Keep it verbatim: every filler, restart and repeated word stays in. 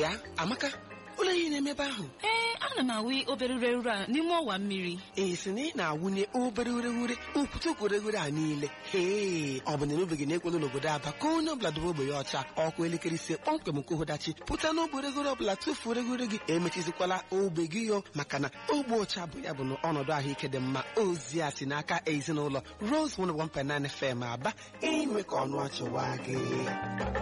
bịa Amaka, ụlọ ihe na-emebe ahụ. Ee, ana m awụ obere ureghure a n'ime ọwa mmiri. Ee, si na ị na-awụnye obere ureghure ukwute ureghure a niile. Ee, ọ bụ na emebeghị na-ekwelu n'obodo Aba ka onye ọbụla dobe ogbe ya ọcha ọkụ elekere ise kpọmkwem nke ụdachi pụta n'ogbe ureghure ọbụla tufuo ureghure gị emechizikwala ogbe gị yo maka na ogbe ọcha bụ ya bụ na ọnọdụ ahụike dị mma. Ozi a si n'aka ezinụlọ Rose one oh one point nine F M Aba, ime ka ọnụ achịwa gị.